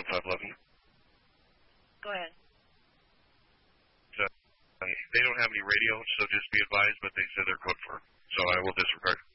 511. Go ahead. They don't have any radio, so just be advised, but they said they're code for. So I will disregard.